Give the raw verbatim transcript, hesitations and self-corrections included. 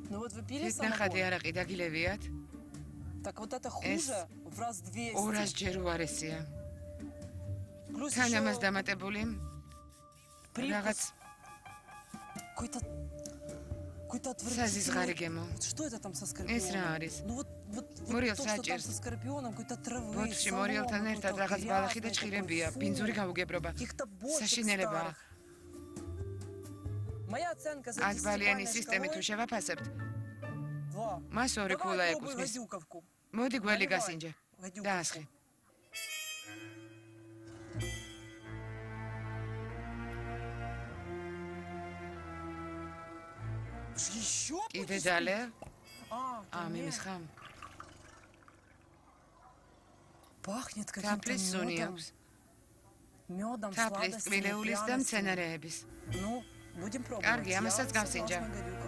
Ну вот вы пили თვითონ ხადი არაყი დაგილევიათ? Так вот это хуже в раз двести. ორასჯერ უარესია. Плюс თან еще ამას დამატებული რაღაც какой-то какой-то საზიზღარი გემო. Вот что это там со скорпионом? ეს რა არის? Ну вот вот Морил то, что там საჭირს. со скорпионом, какой-то травы. ბოთში მორიელთან ერთად რაღაც ბალახი და ჭირებია, ბინძური გაუგებრობა. Каких-то бочек საშინელებაა. старых. Моя оценка за ათბალიანი სისტემი თუ შევაფასებთ, два. მას ორი Давай ქულა пробуй ეკუთვნის. гадюковку. მოდი გველი Наливай. გასინჯე. Гадюковку. დაასხი. Еще კიდე будешь ძალე? пить? А, ა, да нет. მიმისხამ. Пахнет каким-то თაფლის სუნი медом. აქვს. Медом, თაფლის, сладостями, კბილეულის და пряностями. მცენარეების. Ну, будем пробовать. კარგი, Я ამასაც გავსინჯა. согласна, гадюка.